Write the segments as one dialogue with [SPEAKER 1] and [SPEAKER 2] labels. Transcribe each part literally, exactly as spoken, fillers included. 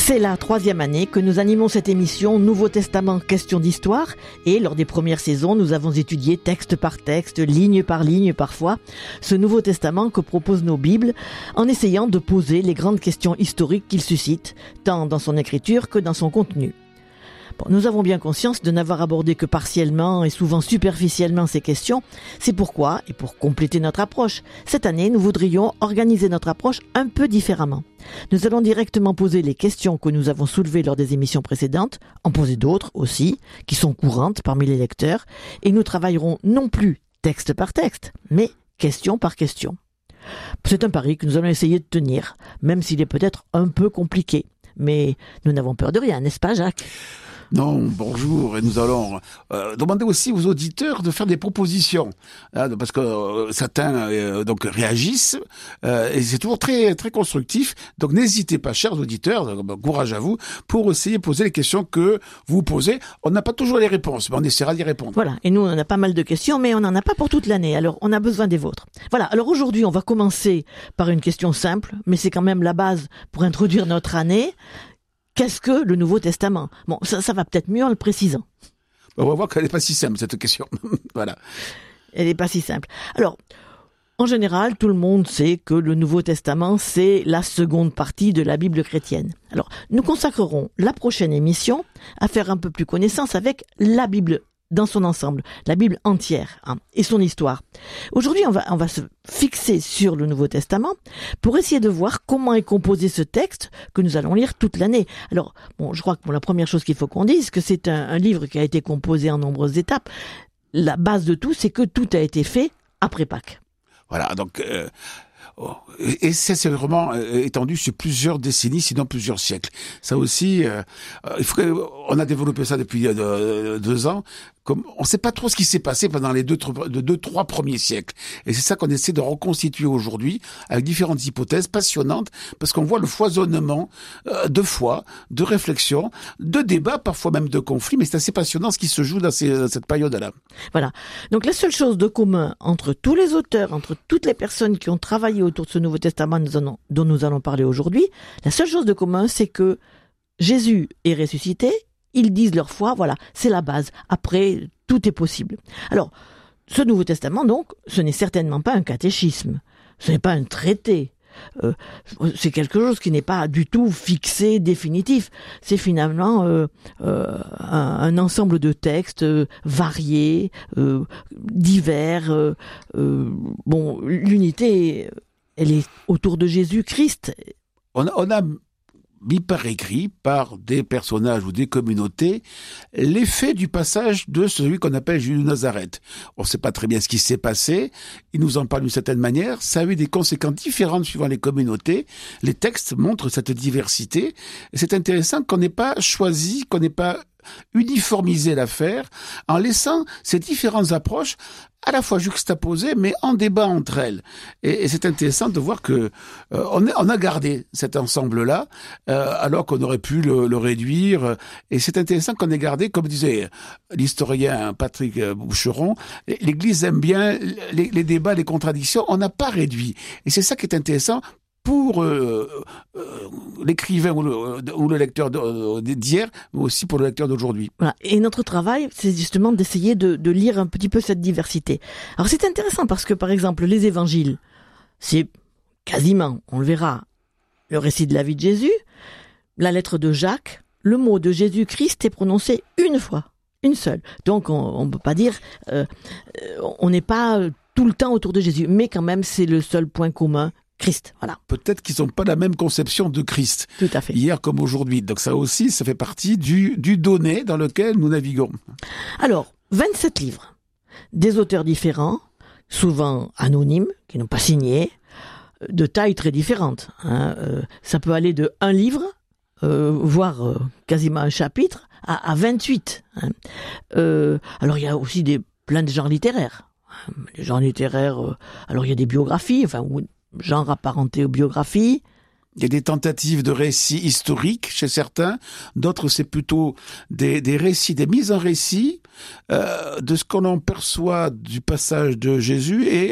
[SPEAKER 1] C'est la troisième année que nous animons cette émission Nouveau Testament, questions d'histoire. Et lors des premières saisons, nous avons étudié texte par texte, ligne par ligne parfois, ce Nouveau Testament que proposent nos Bibles, en essayant de poser les grandes questions historiques qu'il suscite, tant dans son écriture que dans son contenu. Bon, nous avons bien conscience de n'avoir abordé que partiellement et souvent superficiellement ces questions. C'est pourquoi, et pour compléter notre approche, cette année, nous voudrions organiser notre approche un peu différemment. Nous allons directement poser les questions que nous avons soulevées lors des émissions précédentes, en poser d'autres aussi, qui sont courantes parmi les lecteurs, et nous travaillerons non plus texte par texte, mais question par question. C'est un pari que nous allons essayer de tenir, même s'il est peut-être un peu compliqué. Mais nous n'avons peur de rien, n'est-ce pas, Jacques ?
[SPEAKER 2] Non, bonjour, et nous allons euh, demander aussi aux auditeurs de faire des propositions, hein, parce que euh, certains euh, donc réagissent, euh, et c'est toujours très très constructif. Donc n'hésitez pas, chers auditeurs, euh, courage à vous, pour essayer de poser les questions que vous posez. On n'a pas toujours les réponses, mais on essaiera d'y répondre.
[SPEAKER 1] Voilà, et nous on a pas mal de questions, mais on n'en a pas pour toute l'année, alors on a besoin des vôtres. Voilà, alors aujourd'hui on va commencer par une question simple, mais c'est quand même la base pour introduire notre année. Qu'est-ce que le Nouveau Testament ? Bon, ça, ça va peut-être mieux en le précisant.
[SPEAKER 2] On va voir qu'elle n'est pas si simple, cette question. Voilà.
[SPEAKER 1] Elle n'est pas si simple. Alors, en général, tout le monde sait que le Nouveau Testament, c'est la seconde partie de la Bible chrétienne. Alors, nous consacrerons la prochaine émission à faire un peu plus connaissance avec la Bible dans son ensemble, la Bible entière, hein, et son histoire. Aujourd'hui, on va, on va se fixer sur le Nouveau Testament pour essayer de voir comment est composé ce texte que nous allons lire toute l'année. Alors, bon, je crois que bon, la première chose qu'il faut qu'on dise, que c'est un, un livre qui a été composé en nombreuses étapes. La base de tout, c'est que tout a été fait après Pâques.
[SPEAKER 2] Voilà, donc... Euh... Et ça, c'est vraiment étendu sur plusieurs décennies, sinon plusieurs siècles. Ça aussi, euh, il faut que, on a développé ça depuis euh, deux ans. Comme, on ne sait pas trop ce qui s'est passé pendant les deux, deux, deux, trois premiers siècles. Et c'est ça qu'on essaie de reconstituer aujourd'hui avec différentes hypothèses passionnantes, parce qu'on voit le foisonnement euh, de foi, de réflexion, de débats, parfois même de conflits, mais c'est assez passionnant ce qui se joue dans, ces, dans cette période-là.
[SPEAKER 1] Voilà. Donc la seule chose de commun entre tous les auteurs, entre toutes les personnes qui ont travaillé autour de ce Nouveau Testament dont nous allons parler aujourd'hui, la seule chose de commun, c'est que Jésus est ressuscité. Ils disent leur foi, voilà, c'est la base. Après, tout est possible. Alors, ce Nouveau Testament, donc, ce n'est certainement pas un catéchisme. Ce n'est pas un traité. Euh, c'est quelque chose qui n'est pas du tout fixé, définitif. C'est finalement euh, euh, un, un ensemble de textes euh, variés, euh, divers. Euh, euh, bon, l'unité, elle est autour de Jésus-Christ.
[SPEAKER 2] On a... On a... mis par écrit par des personnages ou des communautés l'effet du passage de celui qu'on appelle Jésus de Nazareth. On ne sait pas très bien ce qui s'est passé, il nous en parle d'une certaine manière, ça a eu des conséquences différentes suivant les communautés, les textes montrent cette diversité, et c'est intéressant qu'on n'ait pas choisi, qu'on n'ait pas uniformisé l'affaire, en laissant ces différentes approches à la fois juxtaposées, mais en débat entre elles. Et, et c'est intéressant de voir que euh, on, a, on a gardé cet ensemble-là, euh, alors qu'on aurait pu le, le réduire. Et c'est intéressant qu'on ait gardé, comme disait l'historien Patrick Boucheron, l'Église aime bien les, les débats, les contradictions. On n'a pas réduit. Et c'est ça qui est intéressant pour euh, euh, l'écrivain ou le, ou le lecteur d'hier, mais aussi pour le lecteur d'aujourd'hui.
[SPEAKER 1] Voilà. Et notre travail, c'est justement d'essayer de, de lire un petit peu cette diversité. Alors c'est intéressant parce que, par exemple, les évangiles, c'est quasiment, on le verra, le récit de la vie de Jésus. La lettre de Jacques, le mot de Jésus-Christ est prononcé une fois, une seule. Donc on ne peut pas dire, euh, on n'est pas tout le temps autour de Jésus, mais quand même c'est le seul point commun. Christ, voilà.
[SPEAKER 2] Peut-être qu'ils n'ont pas la même conception de Christ.
[SPEAKER 1] Tout à fait.
[SPEAKER 2] Hier comme aujourd'hui. Donc ça aussi, ça fait partie du, du donné dans lequel nous naviguons.
[SPEAKER 1] Alors, vingt-sept livres. Des auteurs différents, souvent anonymes, qui n'ont pas signé, de tailles très différentes. Hein. Euh, ça peut aller de un livre, euh, voire euh, quasiment un chapitre, à, à vingt-huit. Hein. Euh, alors il y a aussi des, plein de genres littéraires. Les genres littéraires, euh, alors il y a des biographies, enfin... Où, genre apparenté aux biographies.
[SPEAKER 2] Il y a des tentatives de récits historiques chez certains, d'autres c'est plutôt des, des récits, des mises en récit euh, de ce qu'on en perçoit du passage de Jésus et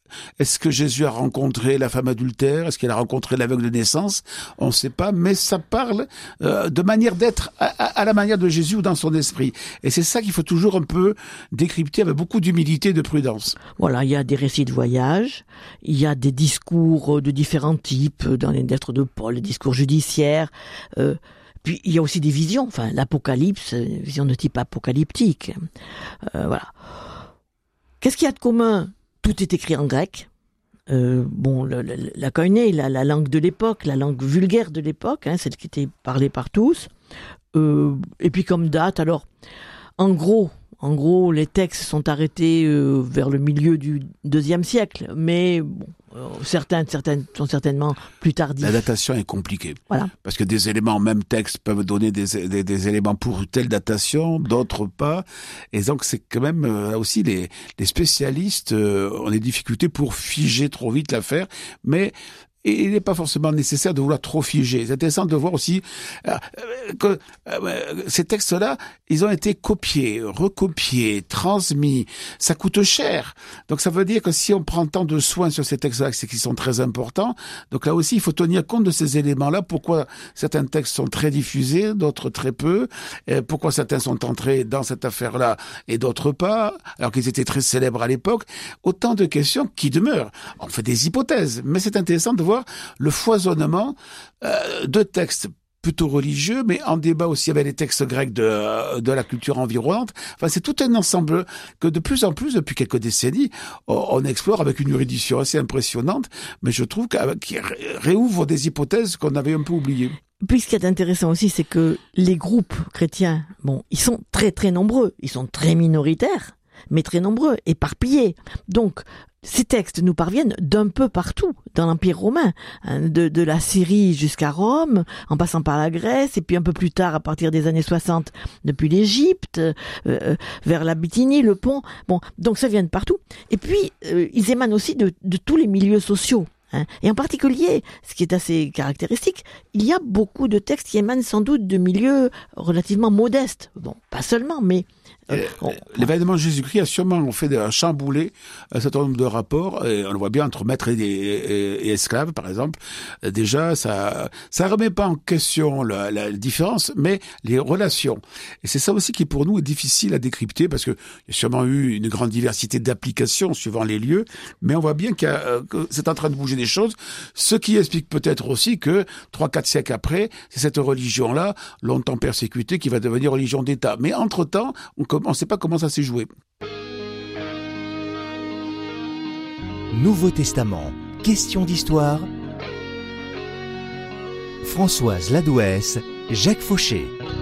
[SPEAKER 2] Est-ce que Jésus a rencontré la femme adultère? Est-ce qu'il a rencontré l'aveugle de naissance? On ne sait pas, mais ça parle euh, de manière d'être à, à la manière de Jésus ou dans son esprit. Et c'est ça qu'il faut toujours un peu décrypter avec beaucoup d'humilité et de prudence.
[SPEAKER 1] Voilà, il y a des récits de voyage, il y a des discours de différents types dans les lettres de Paul, les discours judiciaires. Euh, puis il y a aussi des visions, enfin l'Apocalypse, vision de type apocalyptique. Euh, voilà. Qu'est-ce qu'il y a de commun? Tout est écrit en grec. Euh, bon, le, le, la koiné, la, la langue de l'époque, la langue vulgaire de l'époque, hein, celle qui était parlée par tous. Euh, et puis comme date, alors, en gros, en gros, les textes sont arrêtés euh, vers le milieu du deuxième siècle, mais bon, euh, certains, certaines sont certainement plus tardifs.
[SPEAKER 2] La datation est compliquée.
[SPEAKER 1] Voilà.
[SPEAKER 2] Parce que des éléments en même texte peuvent donner des, des, des éléments pour telle datation, d'autres pas. Et donc, c'est quand même euh, aussi les, les spécialistes euh, ont des difficultés pour figer trop vite l'affaire. Mais et il n'est pas forcément nécessaire de vouloir trop figer. C'est intéressant de voir aussi euh, que euh, ces textes-là, ils ont été copiés, recopiés, transmis. Ça coûte cher. Donc ça veut dire que si on prend tant de soins sur ces textes-là, c'est qu'ils sont très importants. Donc là aussi, il faut tenir compte de ces éléments-là. Pourquoi certains textes sont très diffusés, d'autres très peu. Et pourquoi certains sont entrés dans cette affaire-là et d'autres pas, alors qu'ils étaient très célèbres à l'époque. Autant de questions qui demeurent. On fait des hypothèses, mais c'est intéressant de voir le foisonnement euh, de textes plutôt religieux, mais en débat aussi avec les textes grecs de, de la culture environnante. Enfin, c'est tout un ensemble que de plus en plus, depuis quelques décennies, on, on explore avec une érudition assez impressionnante, mais je trouve qu'il réouvre des hypothèses qu'on avait un peu oubliées.
[SPEAKER 1] Puis ce qui est intéressant aussi, c'est que les groupes chrétiens, bon, ils sont très très nombreux, ils sont très minoritaires, mais très nombreux, éparpillés. Donc, ces textes nous parviennent d'un peu partout dans l'Empire romain, hein, de, de la Syrie jusqu'à Rome, en passant par la Grèce, et puis un peu plus tard, à partir des années soixante, depuis l'Égypte, euh, vers la Bithynie, le Pont. Bon, donc ça vient de partout. Et puis, euh, ils émanent aussi de, de tous les milieux sociaux. Hein. Et en particulier, ce qui est assez caractéristique, il y a beaucoup de textes qui émanent sans doute de milieux relativement modestes. Bon, pas seulement, mais...
[SPEAKER 2] Euh, bon. L'événement de Jésus-Christ a sûrement fait de chambouler un certain nombre de rapports, et on le voit bien entre maîtres et, et, et esclaves, par exemple. Déjà, ça ça remet pas en question la, la différence, mais les relations. Et c'est ça aussi qui, pour nous, est difficile à décrypter, parce que il y a sûrement eu une grande diversité d'applications suivant les lieux, mais on voit bien qu'il y a, que c'est en train de bouger des choses, ce qui explique peut-être aussi que trois, quatre siècles après, c'est cette religion-là, longtemps persécutée, qui va devenir religion d'État. Mais entre-temps, on on ne sait pas comment ça s'est joué.
[SPEAKER 3] Nouveau Testament, question d'histoire. Françoise Ladouès, Jacques Fauché.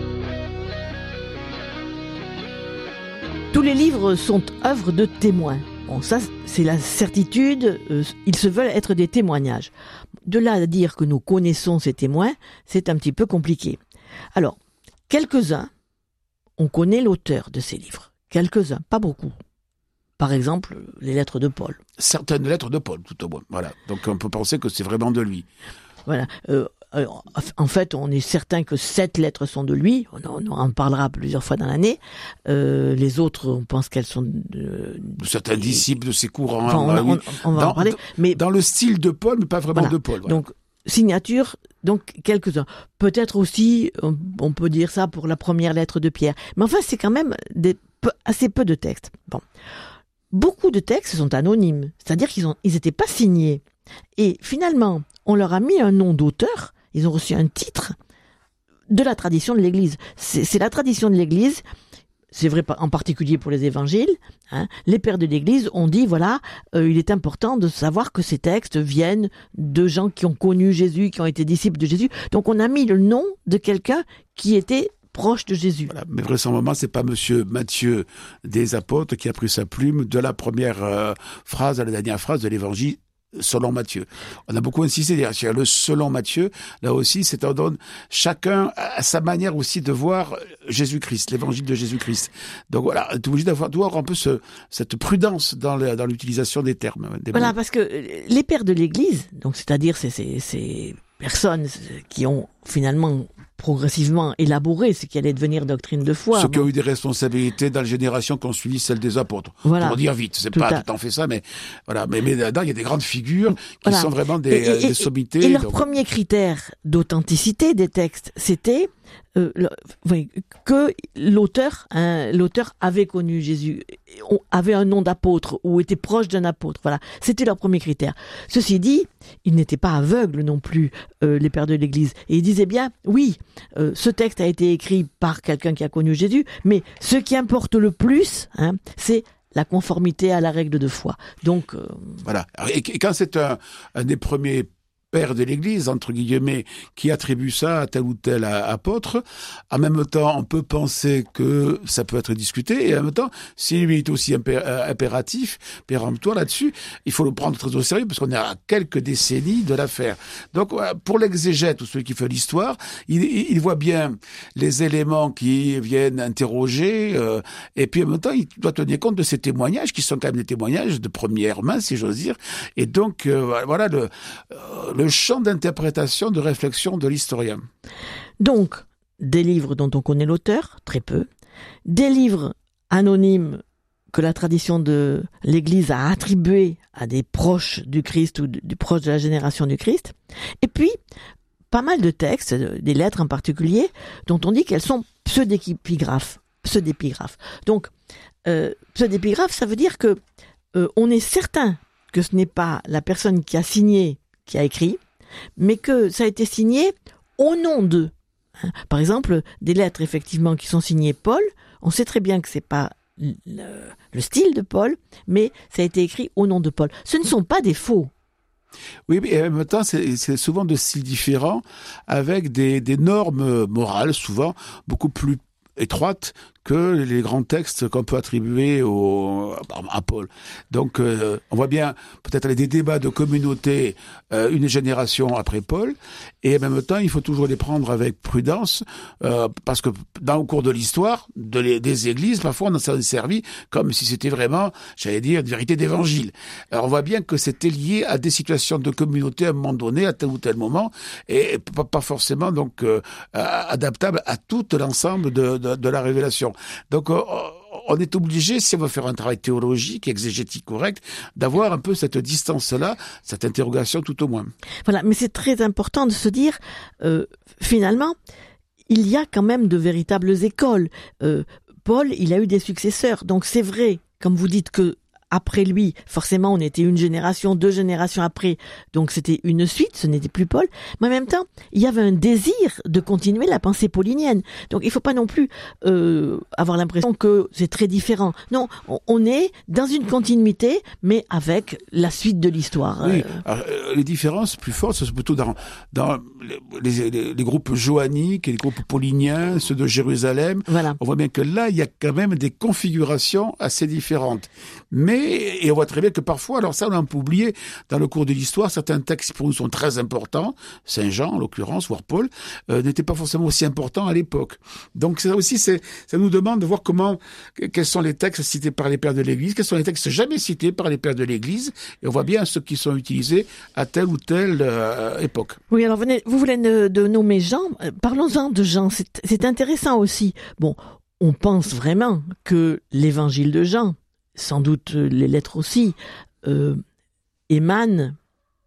[SPEAKER 1] Tous les livres sont œuvres de témoins. Bon, ça, c'est la certitude. Euh, ils se veulent être des témoignages. De là à dire que nous connaissons ces témoins, c'est un petit peu compliqué. Alors, quelques-uns, on connaît l'auteur de ces livres. Quelques-uns, pas beaucoup. Par exemple, les lettres de Paul.
[SPEAKER 2] Certaines lettres de Paul, tout au moins. Voilà. Donc on peut penser que c'est vraiment de lui.
[SPEAKER 1] Voilà. Euh, euh, en fait, on est certain que sept lettres sont de lui. On en, on en parlera plusieurs fois dans l'année. Euh, les autres, on pense qu'elles sont de,
[SPEAKER 2] de certains disciples de ses courants.
[SPEAKER 1] Enfin, on,
[SPEAKER 2] bah,
[SPEAKER 1] on,
[SPEAKER 2] oui.
[SPEAKER 1] on va
[SPEAKER 2] dans,
[SPEAKER 1] en parler. Mais
[SPEAKER 2] dans le style de Paul, mais pas vraiment
[SPEAKER 1] voilà.
[SPEAKER 2] de Paul. Voilà.
[SPEAKER 1] Donc signature. Donc, quelques-uns. Peut-être aussi, on peut dire ça pour la première lettre de Pierre. Mais enfin, c'est quand même des, peu, assez peu de textes. Bon. Beaucoup de textes sont anonymes. C'est-à-dire qu'ils ont, ils étaient pas signés. Et finalement, on leur a mis un nom d'auteur. Ils ont reçu un titre de la tradition de l'Église. C'est, c'est la tradition de l'Église. C'est vrai en particulier pour les évangiles. Hein. Les pères de l'Église ont dit, voilà, euh, il est important de savoir que ces textes viennent de gens qui ont connu Jésus, qui ont été disciples de Jésus. Donc on a mis le nom de quelqu'un qui était proche de Jésus.
[SPEAKER 2] Voilà, mais vraisemblablement, c'est pas monsieur Matthieu des Apôtres qui a pris sa plume de la première euh, phrase à la dernière phrase de l'évangile selon Matthieu. On a beaucoup insisté sur le selon Matthieu. Là aussi, c'est on donne chacun à sa manière aussi de voir Jésus-Christ, l'évangile de Jésus-Christ. Donc voilà, tu es obligé d'avoir, d'avoir un peu ce, cette prudence dans, le, dans l'utilisation des termes. Des
[SPEAKER 1] voilà,
[SPEAKER 2] mots.
[SPEAKER 1] Parce que les pères de l'Église, donc c'est-à-dire ces, ces, ces personnes qui ont finalement progressivement élaboré ce qui allait devenir doctrine de foi.
[SPEAKER 2] Ceux qui ont eu des responsabilités dans les générations qui ont suivi celles des apôtres.
[SPEAKER 1] Voilà.
[SPEAKER 2] Pour dire vite, c'est
[SPEAKER 1] Tout
[SPEAKER 2] pas
[SPEAKER 1] à...
[SPEAKER 2] tout à fait ça, mais voilà. Mais, mais là, il y a des grandes figures qui
[SPEAKER 1] voilà.
[SPEAKER 2] sont vraiment des,
[SPEAKER 1] et, et,
[SPEAKER 2] des sommités.
[SPEAKER 1] Et, et leur
[SPEAKER 2] donc...
[SPEAKER 1] premier critère d'authenticité des textes, c'était euh, le, oui, que l'auteur, hein, l'auteur avait connu Jésus, avait un nom d'apôtre ou était proche d'un apôtre. Voilà, c'était leur premier critère. Ceci dit, ils n'étaient pas aveugles non plus, euh, les pères de l'Église. Et ils disaient bien, oui, euh, ce texte a été écrit par quelqu'un qui a connu Jésus, mais ce qui importe le plus, hein, c'est la conformité à la règle de foi. Donc euh...
[SPEAKER 2] voilà. Et quand c'est un, un des premiers père de l'Église, entre guillemets, qui attribue ça à tel ou tel apôtre, en même temps, on peut penser que ça peut être discuté, et en même temps, si lui est aussi impé- impératif, péremptoire là-dessus, il faut le prendre très au sérieux, parce qu'on est à quelques décennies de l'affaire. Donc, pour l'exégète, ou celui qui fait l'histoire, il, il voit bien les éléments qui viennent interroger, euh, et puis en même temps, il doit tenir compte de ces témoignages, qui sont quand même des témoignages de première main, si j'ose dire, et donc, euh, voilà, le, euh, le le champ d'interprétation, de réflexion de l'historien.
[SPEAKER 1] Donc, des livres dont on connaît l'auteur, très peu, des livres anonymes que la tradition de l'Église a attribués à des proches du Christ ou des proches de la génération du Christ, et puis pas mal de textes, des lettres en particulier, dont on dit qu'elles sont pseudépigraphes. Pseudépigraphes. Donc, euh, pseudépigraphe, ça veut dire que euh, on est certain que ce n'est pas la personne qui a signé qui a écrit, mais que ça a été signé au nom d'eux. Par exemple, des lettres effectivement qui sont signées Paul, on sait très bien que c'est pas le, le style de Paul, mais ça a été écrit au nom de Paul. Ce ne sont pas des faux.
[SPEAKER 2] Oui, mais en même temps, c'est, c'est souvent de styles différents, avec des, des normes morales, souvent beaucoup plus étroites que les grands textes qu'on peut attribuer au, à Paul. Donc, euh, on voit bien peut-être des débats de communauté euh, une génération après Paul, et en même temps, il faut toujours les prendre avec prudence, euh, parce que dans le cours de l'histoire de les, des églises, parfois on s'en est servi comme si c'était vraiment, j'allais dire, une vérité d'évangile. Alors, on voit bien que c'était lié à des situations de communauté à un moment donné, à tel ou tel moment, et pas, pas forcément donc euh, adaptable à tout l'ensemble de, de, de la révélation. Donc, on est obligé, si on veut faire un travail théologique, exégétique correct, d'avoir un peu cette distance-là, cette interrogation tout au moins.
[SPEAKER 1] Voilà, mais c'est très important de se dire, euh, finalement, il y a quand même de véritables écoles. Euh, Paul, il a eu des successeurs, donc c'est vrai, comme vous dites, que après lui, forcément, on était une génération, deux générations après, donc c'était une suite, ce n'était plus Paul. Mais en même temps, il y avait un désir de continuer la pensée paulinienne. Donc il ne faut pas non plus euh, avoir l'impression que c'est très différent. Non, on, on est dans une continuité, mais avec la suite de l'histoire.
[SPEAKER 2] Oui, alors, les différences plus fortes, c'est plutôt dans, dans les, les, les groupes johanniques et les groupes pauliniens, ceux de Jérusalem.
[SPEAKER 1] Voilà.
[SPEAKER 2] On voit bien que là, il y a quand même des configurations assez différentes. Mais et on voit très bien que parfois, alors ça on a un peu oublié, dans le cours de l'histoire, certains textes pour nous sont très importants, Saint Jean en l'occurrence, voire Paul, euh, n'étaient pas forcément aussi importants à l'époque. Donc ça aussi, c'est, ça nous demande de voir comment, quels sont les textes cités par les pères de l'Église, quels sont les textes jamais cités par les pères de l'Église, et on voit bien ceux qui sont utilisés à telle ou telle euh, époque.
[SPEAKER 1] Oui, alors venez, vous voulez de, de nommer Jean, parlons-en de Jean, c'est, c'est intéressant aussi. Bon, on pense vraiment que l'évangile de Jean, sans doute les lettres aussi, euh, émanent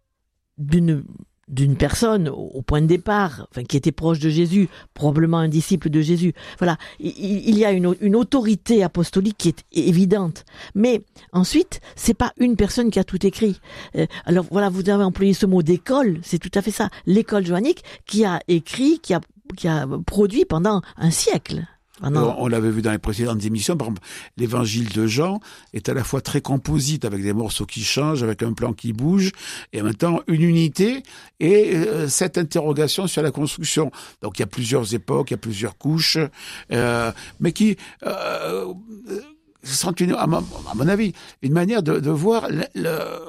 [SPEAKER 1] d'une, d'une personne au point de départ, enfin, qui était proche de Jésus, probablement un disciple de Jésus. Voilà, il, il y a une, une autorité apostolique qui est évidente. Mais ensuite, c'est pas une personne qui a tout écrit. Euh, alors voilà, vous avez employé ce mot d'école, c'est tout à fait ça. L'école johannique qui a écrit, qui a, qui a produit pendant un siècle. Ah
[SPEAKER 2] on, on l'avait vu dans les précédentes émissions, par exemple, l'évangile de Jean est à la fois très composite, avec des morceaux qui changent, avec un plan qui bouge, et en même temps une unité, et euh, cette interrogation sur la construction. Donc il y a plusieurs époques, il y a plusieurs couches, euh, mais qui euh, sont, une, à, mon, à mon avis, une manière de, de voir le, le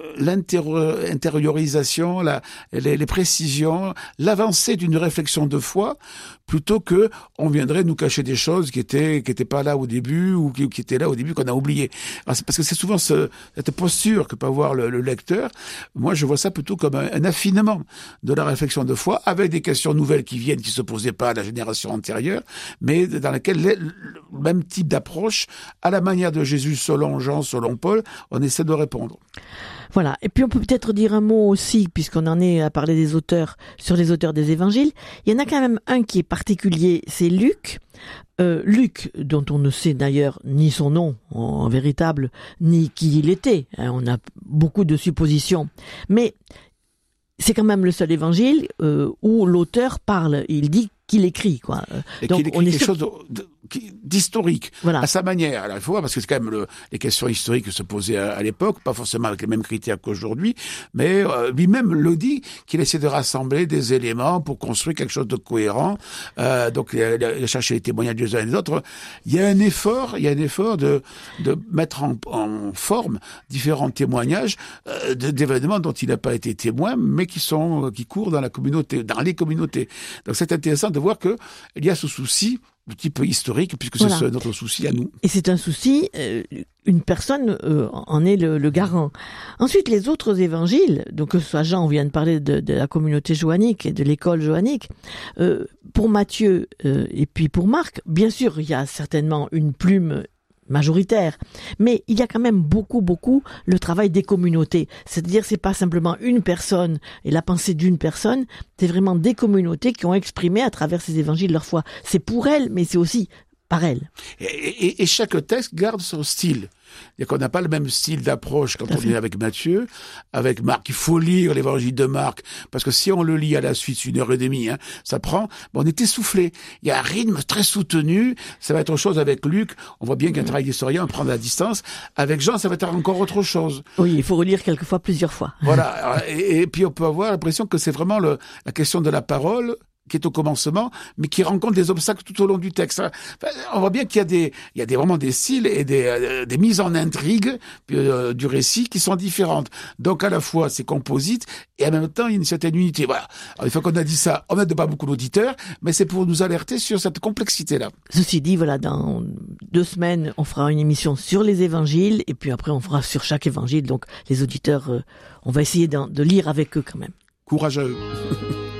[SPEAKER 2] l'intériorisation, la, les, les précisions, l'avancée d'une réflexion de foi, plutôt que on viendrait nous cacher des choses qui étaient qui étaient pas là au début ou qui, qui étaient là au début qu'on a oublié. Alors c'est parce que c'est souvent ce, cette posture que peut avoir le, le lecteur. Moi, je vois ça plutôt comme un, un affinement de la réflexion de foi, avec des questions nouvelles qui viennent, qui se posaient pas à la génération antérieure, mais dans laquelle le, le même type d'approche, à la manière de Jésus, selon Jean, selon Paul, on essaie de répondre.
[SPEAKER 1] Voilà. Et puis on peut peut-être dire un mot aussi, puisqu'on en est à parler des auteurs, sur les auteurs des évangiles. Il y en a quand même un qui est particulier, c'est Luc. Euh, Luc, dont on ne sait d'ailleurs ni son nom en, en véritable, ni qui il était. Hein, on a beaucoup de suppositions. Mais c'est quand même le seul évangile euh, où l'auteur parle. Il dit qu'il écrit, quoi.
[SPEAKER 2] Et
[SPEAKER 1] donc
[SPEAKER 2] qu'il écrit
[SPEAKER 1] on est
[SPEAKER 2] quelque
[SPEAKER 1] sûr...
[SPEAKER 2] chose de, de, d'historique,
[SPEAKER 1] voilà.
[SPEAKER 2] à sa manière. Alors il faut voir, parce que c'est quand même le, les questions historiques que se posaient à, à l'époque, pas forcément avec les mêmes critères qu'aujourd'hui, mais euh, lui-même le dit, qu'il essaie de rassembler des éléments pour construire quelque chose de cohérent. Euh, donc il a, il a cherché les témoignages des uns et des autres. Il y a un effort, il y a un effort de, de mettre en, en forme différents témoignages euh, d'événements dont il n'a pas été témoin, mais qui sont qui courent dans la communauté, dans les communautés. Donc c'est intéressant de voir que il y a ce souci de type historique, puisque voilà. C'est notre souci à nous.
[SPEAKER 1] Et c'est un souci, euh, une personne euh, en est le, le garant. Ensuite, les autres évangiles, donc que ce soit Jean, on vient de parler de, de la communauté johannique et de l'école johannique, euh, pour Matthieu euh, et puis pour Marc, bien sûr, il y a certainement une plume majoritaire, mais il y a quand même beaucoup, beaucoup le travail des communautés. C'est-à-dire, c'est pas simplement une personne et la pensée d'une personne, c'est vraiment des communautés qui ont exprimé à travers ces évangiles leur foi. C'est pour elles, mais c'est aussi par elles.
[SPEAKER 2] Et, et, et chaque texte garde son style. C'est-à-dire qu'on n'a pas le même style d'approche quand on est avec Matthieu, avec Marc. Il faut lire l'évangile de Marc, parce que si on le lit à la suite, c'est une heure et demie, hein, ça prend, bon, on est essoufflé. Il y a un rythme très soutenu, ça va être autre chose avec Luc, on voit bien qu'un travail d'historien, on prend de la distance. Avec Jean, ça va être encore autre chose.
[SPEAKER 1] Oui, il faut relire quelquefois plusieurs fois.
[SPEAKER 2] Voilà, et, et puis on peut avoir l'impression que c'est vraiment le, la question de la parole, qui est au commencement, mais qui rencontre des obstacles tout au long du texte. Enfin, on voit bien qu'il y a des, il y a des, vraiment des styles et des, euh, des mises en intrigue euh, du récit qui sont différentes. Donc, à la fois, c'est composite et en même temps, il y a une certaine unité. Voilà. Alors, une fois qu'on a dit ça, on n'aide pas beaucoup d'auditeurs, mais c'est pour nous alerter sur cette complexité-là.
[SPEAKER 1] Ceci dit, voilà, dans deux semaines, on fera une émission sur les évangiles et puis après, on fera sur chaque évangile. Donc, les auditeurs, euh, on va essayer de, de lire avec eux quand même.
[SPEAKER 2] Courage à eux.